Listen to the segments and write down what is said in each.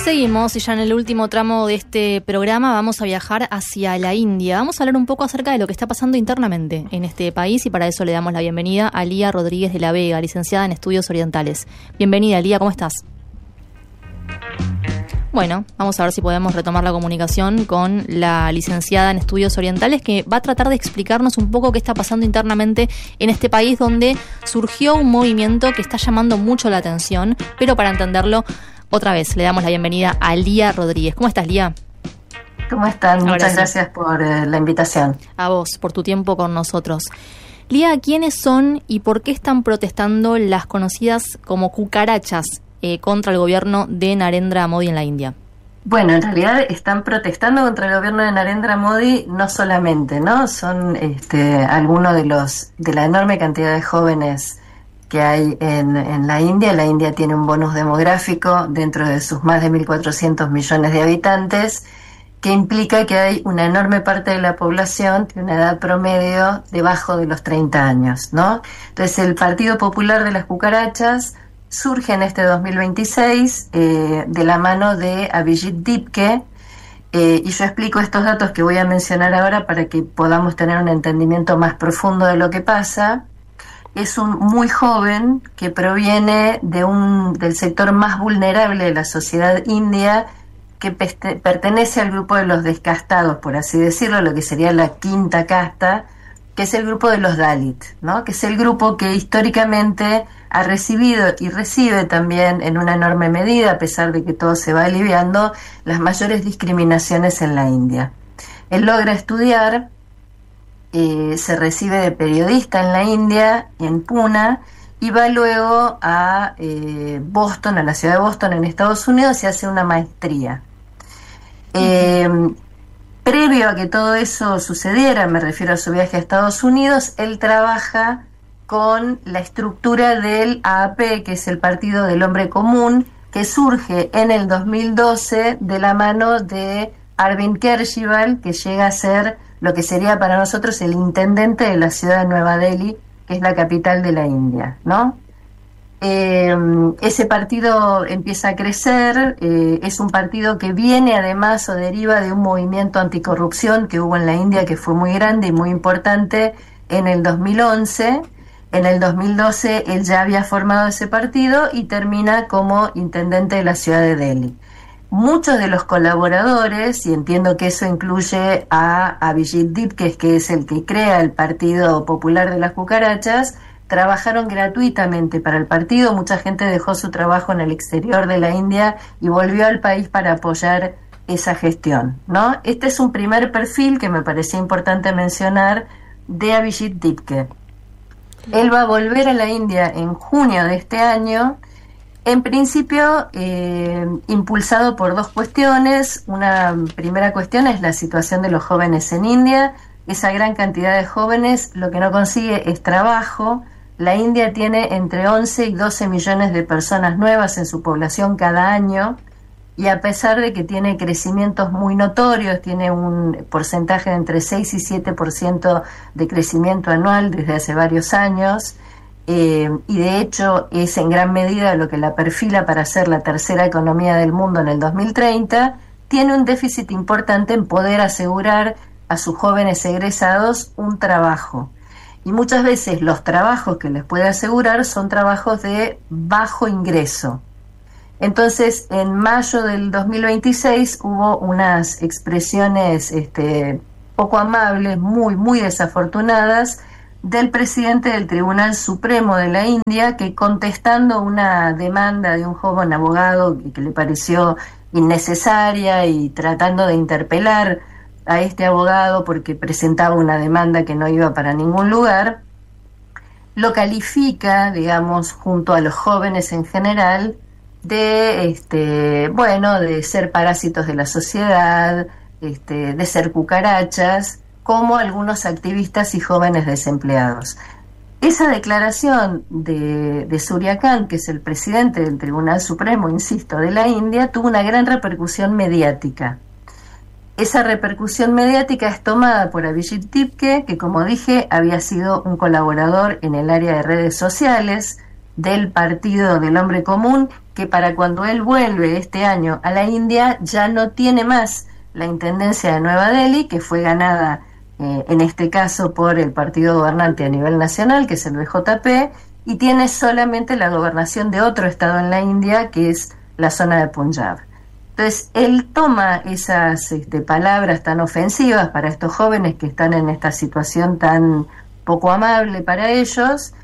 Seguimos y ya en el último tramo de este programa vamos a viajar hacia la India. Vamos a hablar un poco acerca de lo que está pasando internamente en este país y para eso le damos la bienvenida a Lía Rodríguez de la Vega, licenciada en Estudios Orientales. Bienvenida, Lía, ¿cómo estás? Bueno, vamos a ver si podemos retomar la comunicación con la licenciada en Estudios Orientales, que va a tratar de explicarnos un poco qué está pasando internamente en este país donde surgió un movimiento que está llamando mucho la atención, pero para entenderlo, otra vez le damos la bienvenida a Lía Rodríguez. ¿Cómo estás, Lía? ¿Cómo están? Muchas gracias por la invitación. A vos, por tu tiempo con nosotros. Lía, ¿quiénes son y por qué están protestando las conocidas como cucarachas contra el gobierno de Narendra Modi en la India? Bueno, en realidad están protestando contra el gobierno de Narendra Modi no solamente, ¿no? Son algunos de la enorme cantidad de jóvenes que hay en la India. La India tiene un bonus demográfico dentro de sus más de 1.400 millones de habitantes, que implica que hay una enorme parte de la población de una edad promedio debajo de los 30 años, ¿no? Entonces el Partido Popular de las Cucarachas surge en este 2026 de la mano de Abhijit Dipke, y yo explico estos datos que voy a mencionar ahora para que podamos tener un entendimiento más profundo de lo que pasa. Es un muy joven que proviene del sector más vulnerable de la sociedad india, que pertenece al grupo de los descastados, por así decirlo, lo que sería la quinta casta, que es el grupo de los Dalit, ¿no? Que es el grupo que históricamente ha recibido y recibe también en una enorme medida, a pesar de que todo se va aliviando, las mayores discriminaciones en la India. Él logra estudiar, se recibe de periodista en la India, en Pune, y va luego a Boston, a la ciudad de Boston en Estados Unidos, y hace una maestría. Previo a que todo eso sucediera, me refiero a su viaje a Estados Unidos, él trabaja con la estructura del AAP, que es el Partido del Hombre Común, que surge en el 2012 de la mano de Arvind Kejriwal, que llega a ser lo que sería para nosotros el intendente de la ciudad de Nueva Delhi, que es la capital de la India, ¿no? Ese partido empieza a crecer, es un partido que viene además o deriva de un movimiento anticorrupción que hubo en la India, que fue muy grande y muy importante en el 2011. En el 2012 él ya había formado ese partido y termina como intendente de la ciudad de Delhi. Muchos de los colaboradores, y entiendo que eso incluye a Abhijit Dipke, que es el que crea el Partido Popular de las Cucarachas, trabajaron gratuitamente para el partido. Mucha gente dejó su trabajo en el exterior de la India y volvió al país para apoyar esa gestión, ¿no? Este es un primer perfil que me parecía importante mencionar de Abhijit Dipke. Él va a volver a la India en junio de este año, en principio impulsado por dos cuestiones. Una primera cuestión es la situación de los jóvenes en India. Esa gran cantidad de jóvenes lo que no consigue es trabajo. La India tiene entre 11 y 12 millones de personas nuevas en su población cada año, y a pesar de que tiene crecimientos muy notorios, tiene un porcentaje de entre 6 y 7% de crecimiento anual desde hace varios años, y de hecho es en gran medida lo que la perfila para ser la tercera economía del mundo en el 2030, tiene un déficit importante en poder asegurar a sus jóvenes egresados un trabajo. Y muchas veces los trabajos que les puede asegurar son trabajos de bajo ingreso. Entonces, en mayo del 2026 hubo unas expresiones poco amables, muy desafortunadas, del presidente del Tribunal Supremo de la India, que contestando una demanda de un joven abogado que le pareció innecesaria y tratando de interpelar a este abogado porque presentaba una demanda que no iba para ningún lugar, lo califica, digamos, junto a los jóvenes en general, de ser parásitos de la sociedad, de ser cucarachas, como algunos activistas y jóvenes desempleados. Esa declaración de Surya Kant, que es el presidente del Tribunal Supremo, insisto, de la India, tuvo una gran repercusión mediática. Esa repercusión mediática es tomada por Abhijit Dipke, que, como dije, había sido un colaborador en el área de redes sociales del Partido del Hombre Común que para cuando él vuelve este año a la India ya no tiene más la intendencia de Nueva Delhi, que fue ganada en este caso por el partido gobernante a nivel nacional, que es el BJP, y tiene solamente la gobernación de otro estado en la India, que es la zona de Punjab. Entonces, él toma esas palabras tan ofensivas para estos jóvenes que están en esta situación tan poco amable para ellos,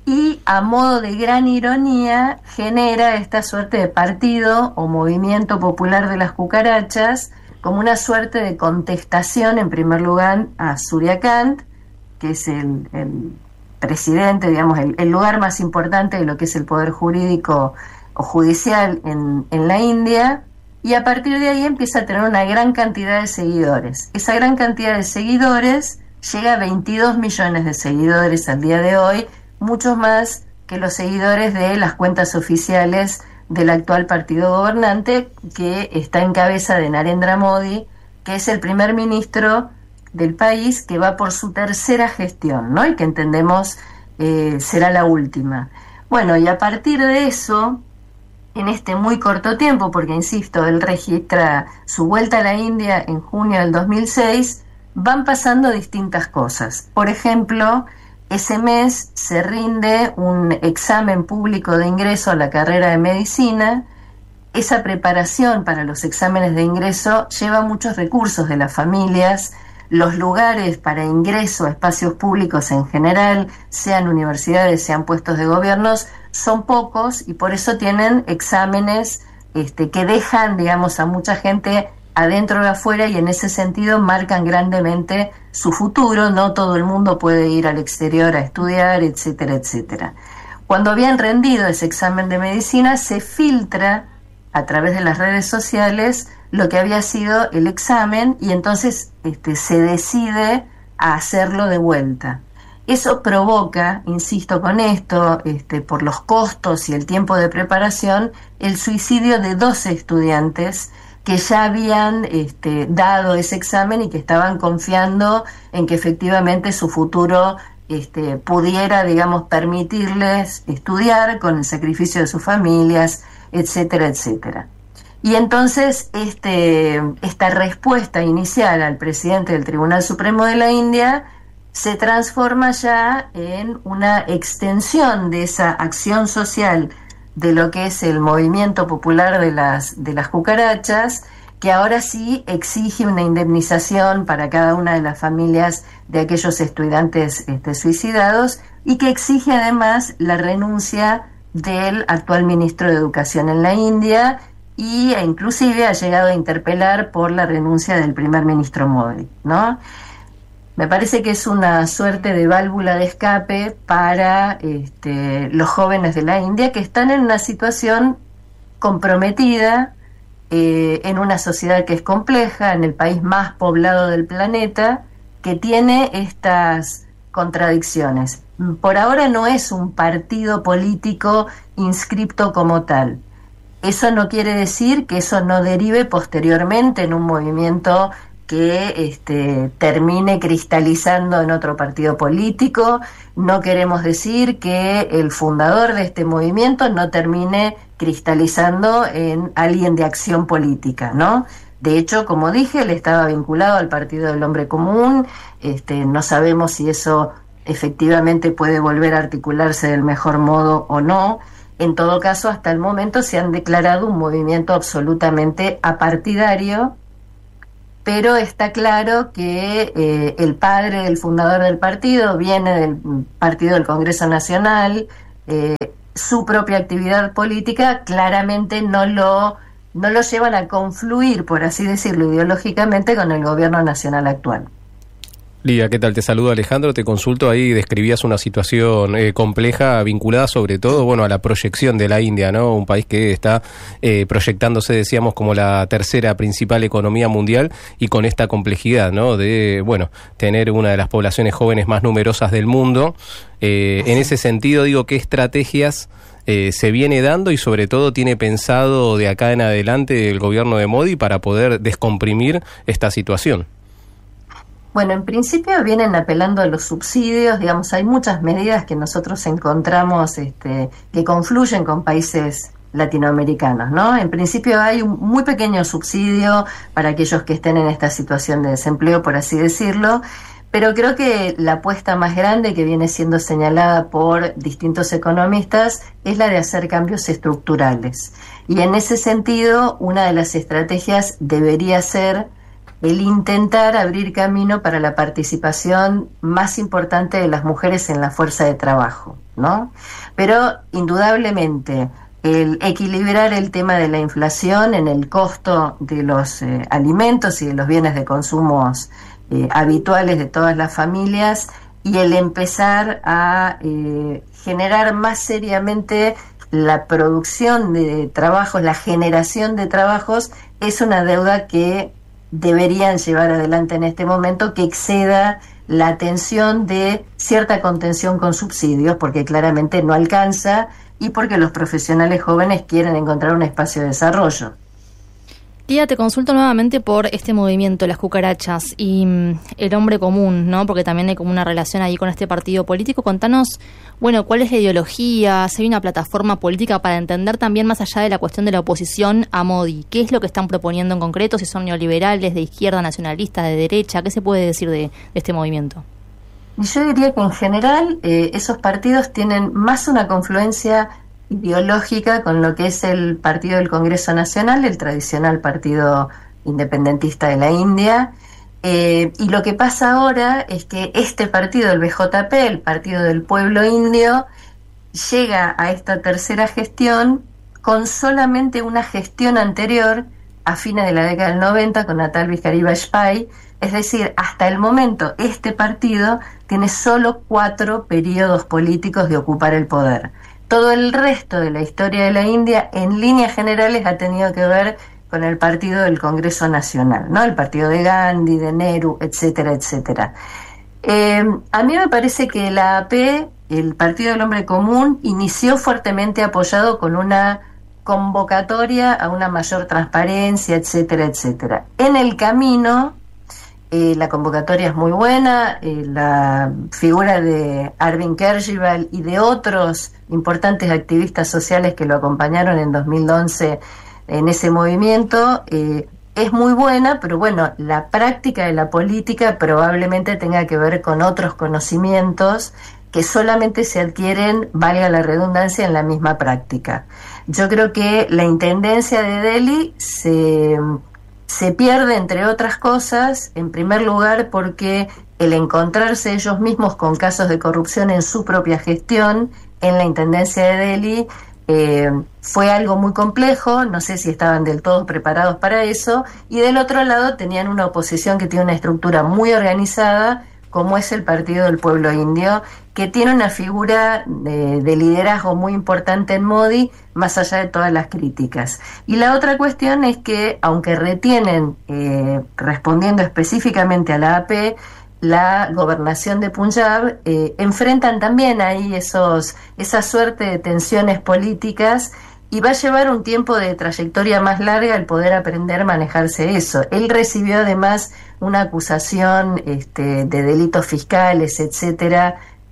y a modo de gran ironía genera esta suerte de partido o movimiento popular de las cucarachas como una suerte de contestación, en primer lugar, a Surya Kant, que es el presidente, digamos, el lugar más importante de lo que es el poder jurídico o judicial en la India, y a partir de ahí empieza a tener una gran cantidad de seguidores. Esa gran cantidad de seguidores llega a 22 millones de seguidores al día de hoy, muchos más que los seguidores de las cuentas oficiales del actual partido gobernante, que está en cabeza de Narendra Modi, que es el primer ministro del país, que va por su tercera gestión, ¿no? Y que entendemos será la última. Bueno, y a partir de eso, en este muy corto tiempo, porque insisto, él registra su vuelta a la India en junio del 2006, van pasando distintas cosas. Por ejemplo, ese mes se rinde un examen público de ingreso a la carrera de medicina. Esa preparación para los exámenes de ingreso lleva muchos recursos de las familias. Los lugares para ingreso a espacios públicos en general, sean universidades, sean puestos de gobiernos, son pocos, y por eso tienen exámenes que dejan, digamos, a mucha gente adentro o afuera, y en ese sentido marcan grandemente su futuro. No todo el mundo puede ir al exterior a estudiar, etcétera, etcétera. Cuando habían rendido ese examen de medicina, se filtra a través de las redes sociales lo que había sido el examen, y entonces se decide a hacerlo de vuelta. Eso provoca, insisto con esto, por los costos y el tiempo de preparación, el suicidio de 12 estudiantes que ya habían dado ese examen y que estaban confiando en que efectivamente su futuro pudiera, digamos, permitirles estudiar con el sacrificio de sus familias, etcétera, etcétera. Y entonces esta respuesta inicial al presidente del Tribunal Supremo de la India se transforma ya en una extensión de esa acción social de lo que es el movimiento popular de las cucarachas, que ahora sí exige una indemnización para cada una de las familias de aquellos estudiantes suicidados, y que exige además la renuncia del actual ministro de Educación en la India, e inclusive ha llegado a interpelar por la renuncia del primer ministro Modi, ¿no? Me parece que es una suerte de válvula de escape para los jóvenes de la India, que están en una situación comprometida, en una sociedad que es compleja, en el país más poblado del planeta, que tiene estas contradicciones. Por ahora no es un partido político inscripto como tal. Eso no quiere decir que eso no derive posteriormente en un movimiento que termine cristalizando en otro partido político. No queremos decir que el fundador de este movimiento no termine cristalizando en alguien de acción política, ¿no? De hecho, como dije, él estaba vinculado al Partido del Hombre Común. No sabemos si eso efectivamente puede volver a articularse del mejor modo o no. En todo caso, hasta el momento se han declarado un movimiento absolutamente apartidario, pero está claro que el padre del fundador del partido viene del Partido del Congreso Nacional. Su propia actividad política claramente no lo llevan a confluir, por así decirlo, ideológicamente con el gobierno nacional actual. Lidia, ¿qué tal? Te saludo, Alejandro. Te consulto, ahí describías una situación compleja, vinculada sobre todo, bueno, a la proyección de la India, ¿no? Un país que está proyectándose, decíamos, como la tercera principal economía mundial, y con esta complejidad, ¿no? De, bueno, tener una de las poblaciones jóvenes más numerosas del mundo. En ese sentido, digo, ¿qué estrategias se viene dando y sobre todo tiene pensado de acá en adelante el gobierno de Modi para poder descomprimir esta situación? Bueno, en principio vienen apelando a los subsidios. Digamos, hay muchas medidas que nosotros encontramos que confluyen con países latinoamericanos, ¿no? En principio hay un muy pequeño subsidio para aquellos que estén en esta situación de desempleo, por así decirlo, pero creo que la apuesta más grande que viene siendo señalada por distintos economistas es la de hacer cambios estructurales. Y en ese sentido, una de las estrategias debería ser el intentar abrir camino para la participación más importante de las mujeres en la fuerza de trabajo, ¿no? Pero indudablemente el equilibrar el tema de la inflación en el costo de los alimentos y de los bienes de consumo habituales de todas las familias, y el empezar a generar más seriamente la producción de trabajos, la generación de trabajos, es una deuda que deberían llevar adelante en este momento, que exceda la atención de cierta contención con subsidios, porque claramente no alcanza y porque los profesionales jóvenes quieren encontrar un espacio de desarrollo. Lía, te consulto nuevamente por este movimiento, las cucarachas y el hombre común, ¿no? Porque también hay como una relación ahí con este partido político. Contanos, bueno, ¿cuál es la ideología? Si hay una plataforma política para entender también más allá de la cuestión de la oposición a Modi. ¿Qué es lo que están proponiendo en concreto? Si son neoliberales, de izquierda, nacionalistas, de derecha. ¿Qué se puede decir de este movimiento? Yo diría que en general esos partidos tienen más una confluencia ideológica con lo que es el partido del Congreso Nacional, el tradicional partido independentista de la India, y lo que pasa ahora es que este partido, el BJP, el Partido del Pueblo Indio, llega a esta tercera gestión con solamente una gestión anterior a fines de la década del 90 con Atal Bihari Vajpayee. Es decir, hasta el momento este partido tiene solo 4 periodos políticos de ocupar el poder. Todo el resto de la historia de la India, en líneas generales, ha tenido que ver con el partido del Congreso Nacional, ¿no? El partido de Gandhi, de Nehru, etcétera, etcétera. A mí me parece que la AP, el Partido del Hombre Común, inició fuertemente apoyado con una convocatoria a una mayor transparencia, etcétera, etcétera. En el camino, la convocatoria es muy buena, la figura de Arvind Kejriwal y de otros importantes activistas sociales que lo acompañaron en 2011 en ese movimiento es muy buena, pero bueno, la práctica de la política probablemente tenga que ver con otros conocimientos que solamente se adquieren, valga la redundancia, en la misma práctica. Yo creo que la intendencia de Delhi se pierde, entre otras cosas, en primer lugar porque el encontrarse ellos mismos con casos de corrupción en su propia gestión, en la intendencia de Delhi, fue algo muy complejo, no sé si estaban del todo preparados para eso, y del otro lado tenían una oposición que tiene una estructura muy organizada, como es el Partido del Pueblo Indio, que tiene una figura de liderazgo muy importante en Modi, más allá de todas las críticas. Y la otra cuestión es que, aunque retienen, respondiendo específicamente a la AP, la gobernación de Punjab, enfrentan también ahí esa suerte de tensiones políticas, y va a llevar un tiempo de trayectoria más larga el poder aprender a manejarse eso. Él recibió además una acusación de delitos fiscales, etcétera,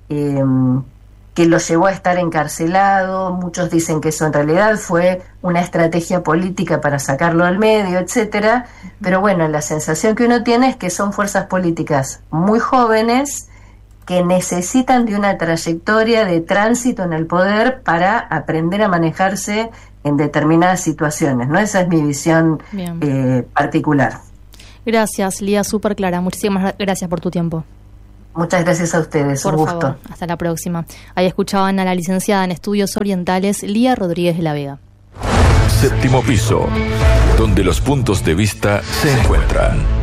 que lo llevó a estar encarcelado. Muchos dicen que eso en realidad fue una estrategia política para sacarlo al medio, etcétera. Pero bueno, la sensación que uno tiene es que son fuerzas políticas muy jóvenes que necesitan de una trayectoria de tránsito en el poder para aprender a manejarse en determinadas situaciones, ¿no? Esa es mi visión particular. Gracias, Lía, súper clara. Muchísimas gracias por tu tiempo. Muchas gracias a ustedes, un gusto. Favor, hasta la próxima. Ahí escuchaban a la licenciada en Estudios Orientales, Lía Rodríguez de la Vega. Séptimo piso, donde los puntos de vista se encuentran.